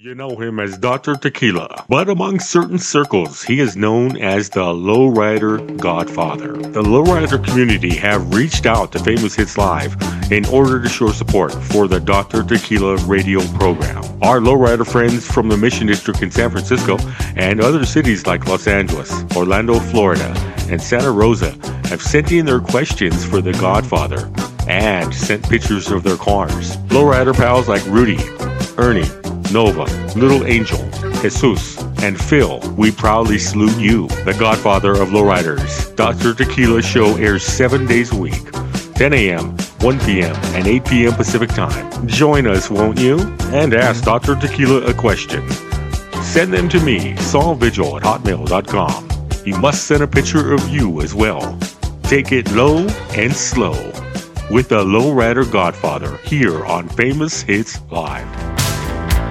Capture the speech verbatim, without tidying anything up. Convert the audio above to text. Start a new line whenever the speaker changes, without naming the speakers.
You know him as Doctor Tequila, but among certain circles, he is known as the Lowrider Godfather. The Lowrider community have reached out to Famous Hits Live in order to show support for the Doctor Tequila radio program. Our Lowrider friends from the Mission District in San Francisco and other cities like Los Angeles, Orlando, Florida, and Santa Rosa have sent in their questions for the Godfather and sent pictures of their cars. Lowrider pals like Rudy, Ernie, Nova, Little Angel, Jesus, and Phil, we proudly salute you, the Godfather of Lowriders. Doctor Tequila show airs seven days a week, ten a.m., one p.m., and eight p.m. Pacific Time. Join us, won't you? And ask Doctor Tequila a question. Send them to me, saulvigil at hotmail dot com. You must send a picture of you as well. Take it low and slow with the Lowrider Godfather here on Famous Hits Live.